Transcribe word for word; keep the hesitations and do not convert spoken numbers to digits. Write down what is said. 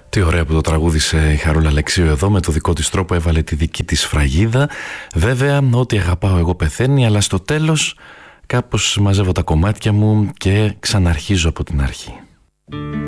Τι ωραία που το τραγούδισε η Χαρούλα Αλεξίου εδώ, με το δικό της τρόπο έβαλε τη δική της φραγίδα. Βέβαια, ό,τι αγαπάω εγώ πεθαίνει, αλλά στο τέλος κάπως μαζεύω τα κομμάτια μου και ξαναρχίζω από την αρχή.